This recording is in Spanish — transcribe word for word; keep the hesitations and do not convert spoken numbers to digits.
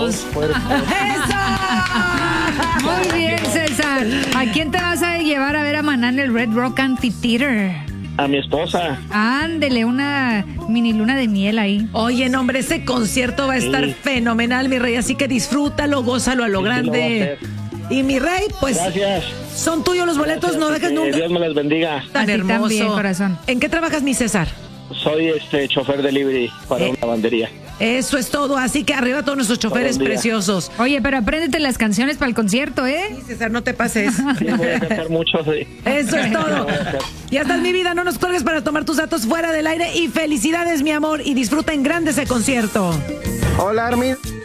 boletos. ¡Eso! Muy bien, César. ¿A quién te vas a llevar a ver a Maná en el Red Rock Amphitheater? A mi esposa. Ándele, una mini luna de miel ahí. Oye, no, hombre, ese concierto va a estar Sí. fenomenal, mi rey, así que disfrútalo, gózalo a lo Sí, sí, lo voy a grande. hacer. Y mi rey, pues Gracias. son tuyos los boletos, Gracias, no dejes que nunca. Dios me les bendiga. Tan A ti hermoso. también, corazón. ¿En qué trabajas, mi César? Soy este chofer delivery para Eh. una lavandería. Eso es todo, así que arriba todos nuestros choferes Buen día. preciosos. Oye, pero apréndete las canciones para el concierto, ¿eh? Sí, César, no te pases. Sí, voy a cantar mucho. Sí. Eso es todo. Ya estás, mi vida, no nos cuelgues para tomar tus datos fuera del aire y felicidades, mi amor, y disfruta en grande ese concierto. Hola, Armin.